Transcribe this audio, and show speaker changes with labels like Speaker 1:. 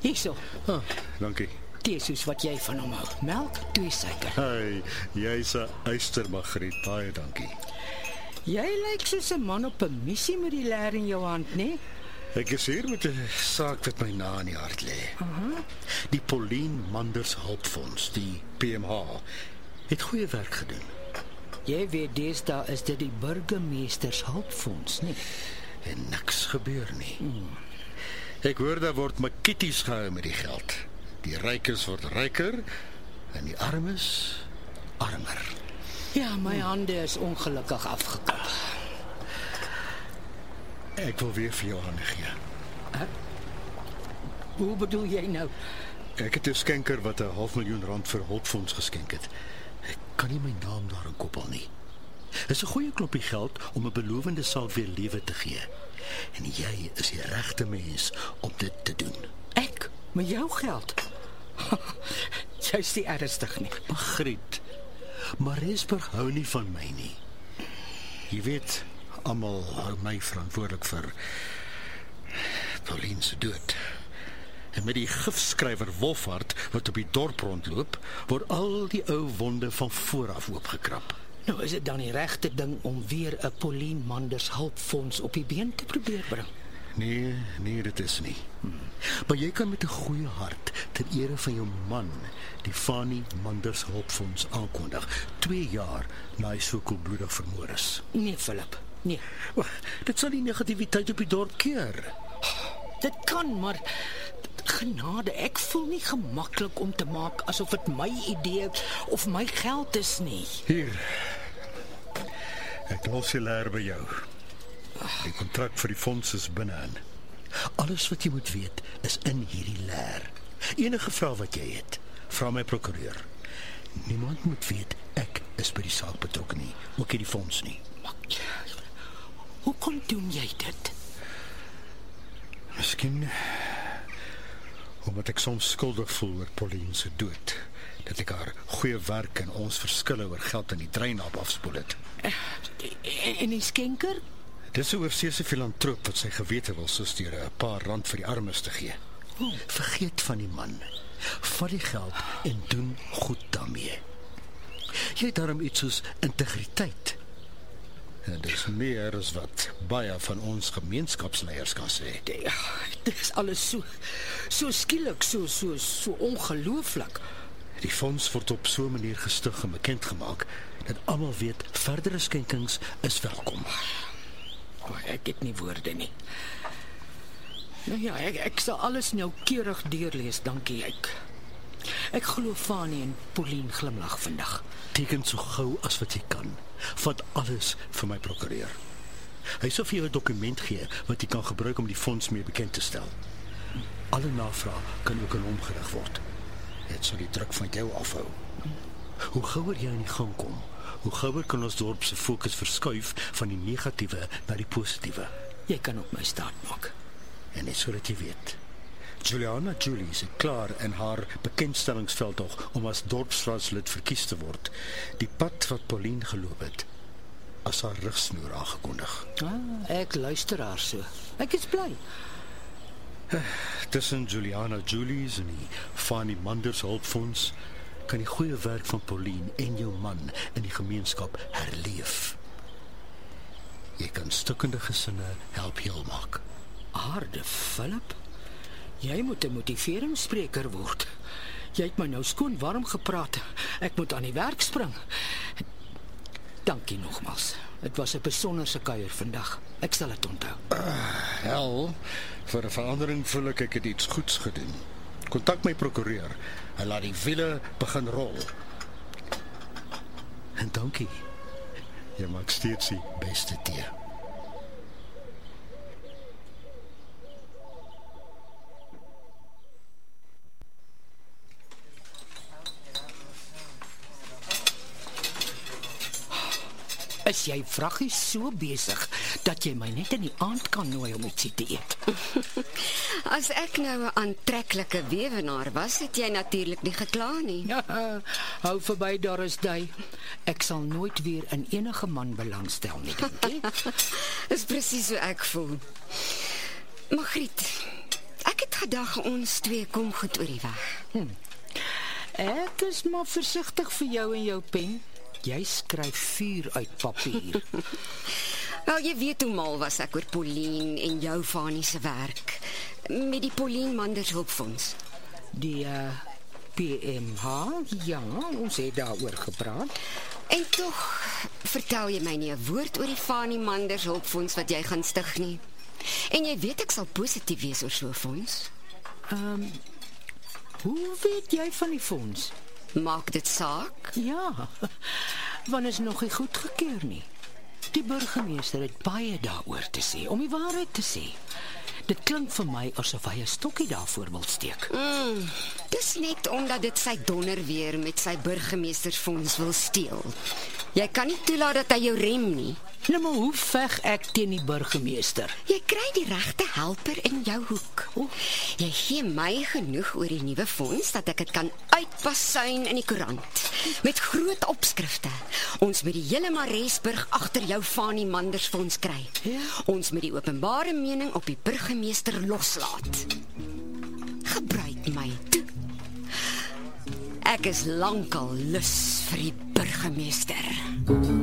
Speaker 1: Hierso,
Speaker 2: Dankie.
Speaker 1: tee soos wat jy van hom hou. Melk, 2 suiker.
Speaker 2: Hey, jy's 'n eyster, Margriet. Baie dankie.
Speaker 1: Jy lyk soos 'n man op 'n missie met die leer in jou hand, né?
Speaker 2: Ek is hier met 'n saak wat my na in die hart lê. Die Pauline Manders Hulpfonds, die PMH, het goeie werk gedoen.
Speaker 1: Jy weet deesdae is dit die burgemeesters hulpfonds, né?
Speaker 2: En niks gebeur nie. Ek hoor daar word makkities gehou met die geld. Die rykes word ryker en die armes armer.
Speaker 1: Ja, my hande is ongelukkig afgekap.
Speaker 2: Ek wil weer vir jou hande gee.
Speaker 1: Hoe bedoel jy nou?
Speaker 2: Ek het 'n skenker wat 'n R500.000 vir hulpfonds geskenk het. Ek kan nie my naam daarin koppel nie. Dis 'n goeie klompie geld om 'n belovende saak weer lewe te gee. En jy is die regte mens om dit te doen.
Speaker 1: Ek? Met jou geld? Jy's nie ernstig nie.
Speaker 2: Margriet, Maresburg hou nie van my nie. Jy weet, almal hou my verantwoordelik vir Pauline se dood. En met die gifskrywer Wolfhard wat op die dorp rondloop, word al die ou wonde van vooraf oopgekrap.
Speaker 1: Nou is dit dan die regte ding om weer 'n Pauline Manders hulpfonds op die been te probeer bring.
Speaker 2: Nee, dit is nie. Maar jy kan met 'n goeie hart ter ere van jou man die Fanny Manders Hulpfonds aankondig 2 jaar na hy so koelbloedig vermoor is.
Speaker 1: Nee, Philip. Nee.
Speaker 2: Dit sal die negativiteit op die dorp keer.
Speaker 1: Dit kan, maar genade, ek voel nie gemaklik om te maak asof dit my idee of my geld is nie.
Speaker 2: Hier. Ek los die leer by jou. Die kontrak vir die fonds is binne-in. Alles wat jy moet weet is in hierdie leer. Enige vrae wat jy het, vra my prokureur. Niemand moet weet ek is by die saak betrokke nie, ook nie die fonds nie.
Speaker 1: Hoekom doen jy dit?
Speaker 2: Miskien omdat ek soms skuldig voel oor Pauline se dood. Dat ek haar goeie werk en ons verskille oor geld in die dreinap afspoel het.
Speaker 1: En die skenker?
Speaker 2: Dis 'n oorseese filantroop wat sy gewete wil soos deur 'n paar rand vir die armes te gee. Vergeet van die man. Vat die geld en doen goed daarmee. Jy het daarom iets soos integriteit. En dis meer as wat baie van ons gemeenskapsleiers kan sê.
Speaker 1: Dit is alles so skielik, so ongelooflik.
Speaker 2: Die fonds word op so 'n manier gestig en bekend gemaak dat almal weet verdere skenkings is welkom.
Speaker 1: Ek het nie woorde nie. Nou ja, ek sal alles noukeurig deurlees, dankie. Ek glo Fanny en Pauline glimlag vandag.
Speaker 2: Teken so gou as wat jy kan. Vat alles vir my prokureur. Hy sal vir jou 'n dokument gee wat jy kan gebruik om die fonds mee bekend te stel. Alle navrae kan ook aan hom gerig word. Dit sal die druk van jou afhou. Hoe gouer jy in die gang kom, hoe gouer kan ons dorp se fokus verskuif van die negatiewe na die positiewe.
Speaker 1: Jy kan op my staat maak.
Speaker 2: En net sodat jy weet, Juliana Julie is klaar in haar bekendstellingsveldtog om as dorpsraadslid verkies te word. Die pad wat Pauline geloop het, as haar rigsnoer aangekondig.
Speaker 1: Ek luister haar so. Ek is bly.
Speaker 2: Tussen Juliana Julies en die Fanny Manders Hulpfonds kan die goeie werk van Pauline en jou man in die gemeenskap herleef. Jy kan stukkende gesinne help heel maak.
Speaker 1: Aarde, Philip, jy moet 'n motiveringsspreker word. Jy het my nou skoon warm gepraat. Ek moet aan die werk spring. Dankie nogmaals. Dit was 'n besonderse kuier vandag. Ek sal dit onthou.
Speaker 2: Hel, vir 'n verandering voel ek het iets goeds gedoen. Kontak my prokureur. Hy laat die wiele begin rol. En dankie. Jy maak steeds die beste tee.
Speaker 1: Is jy vraggie so besig dat jy my net in die aand kan nooi om ietsie te eet?
Speaker 3: As ek nou 'n aantreklike weewenaar was, het jy natuurlik nie gekla nie.
Speaker 1: Ja, hou verby Doris Day. Ek sal nooit weer in enige man belangstel nie, dink jy?
Speaker 3: Dis presies hoe ek voel. Margriet, ek het gedag ons twee kom goed oor die weg.
Speaker 1: Ek is maar versigtig vir jou en jou pen. Jy skryf vuur uit papier.
Speaker 3: Wel, jy weet hoe mal was ek oor Pauline en jou Fanie se werk. Met die Pauline Manders Hulpfonds.
Speaker 1: Die PMH, ja, ons het daaroor gepraat.
Speaker 3: En tog vertel jy my nie 'n woord oor die Fanie Manders Hulpfonds wat jy gaan stig nie. En jy weet ek sal positief wees oor so 'n fonds.
Speaker 1: Hoe weet jy van die fonds?
Speaker 3: Maak dit saak?
Speaker 1: Ja, want is nog nie goedgekeur nie. Die burgemeester het baie daaroor te sê, om die waarheid te sê. Dit klink vir my asof hy 'n stokkie daarvoor wil steek.
Speaker 3: Dis net omdat dit sy donder weer met sy burgemeestersfonds wil steel. Jy kan nie toelaat dat hy jou rem nie.
Speaker 1: Nou maar hoe veg ek teen die burgemeester?
Speaker 3: Jy kry die regte helper in jou hoek. Jy gee my genoeg oor die nuwe fonds dat ek dit kan uitpasuin in die koerant. Met groot opskrifte. Ons moet die hele Maresburg agter jou Fanie Manders fonds kry.
Speaker 1: Ja.
Speaker 3: Ons moet die openbare mening op die burgemeester loslaat. Gebruik my toe. Ek is lankal lus vir die burgemeester.